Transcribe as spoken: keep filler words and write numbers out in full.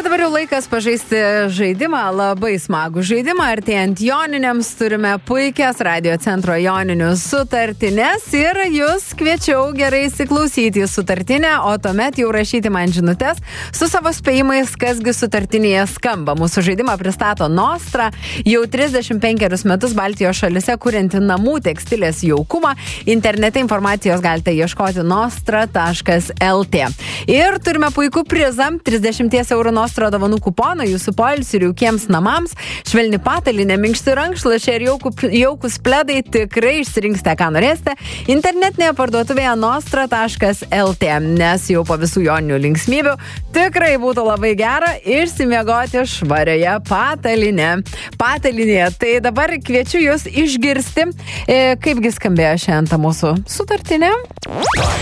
Ir dabar jau laikas pažaisti žaidimą, labai smagų žaidimą. Artėjant joniniams turime puikias Radio Centro joninių sutartines ir jūs kviečiau gerai įsiklausyti į sutartinę, o tuomet jau rašyti man žinutes su savo spėjimais, kasgi sutartinėje skamba. Mūsų žaidimą pristato Nostra, jau trisdešimt penkerius metus Baltijos šalise kurianti namų tekstilės jaukumą. Internete informacijos galite ieškoti nostra taškas el tė. Ir turime puikų prizą, trisdešimt eurų Nostra dovanų kuponą jūsų poilsiui ir jaukiems namams, švelni patalynė, minkšti rankšluosčiai ir jaukų, jaukus pledai, tikrai išsirinksite, ką norėsite, internetinėje parduotuvėje nostra taškas el tė, nes jau po visų joninių linksmybių tikrai būtų labai gera išsimiegoti švarioje patalynė. Patalynėje. Tai dabar kviečiu jūs išgirsti, e, kaipgi skambėjo šiandien ta mūsų sutartinė.